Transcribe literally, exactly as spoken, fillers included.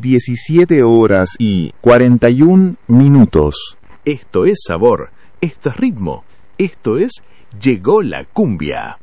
diecisiete horas y cuarenta y un minutos. Esto es sabor, esto es ritmo, esto es Llegó la Cumbia.